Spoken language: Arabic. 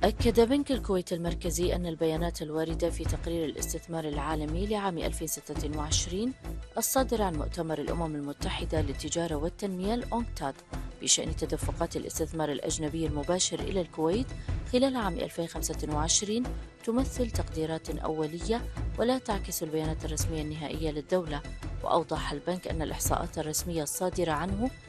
أكد بنك الكويت المركزي أن البيانات الواردة في تقرير الاستثمار العالمي لعام 2026 الصادر عن مؤتمر الأمم المتحدة للتجارة والتنمية الأونكتاد بشأن تدفقات الاستثمار الأجنبي المباشر إلى الكويت خلال عام 2025 تمثل تقديرات أولية ولا تعكس البيانات الرسمية النهائية للدولة. وأوضح البنك أن الإحصاءات الرسمية الصادرة عنه